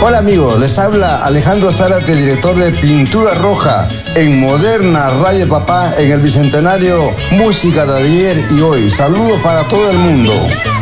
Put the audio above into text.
Hola amigos, les habla Alejandro Zárate, director de Pintura Roja en Moderna Radio Papá en el Bicentenario Música de ayer y hoy. Saludos para todo el mundo.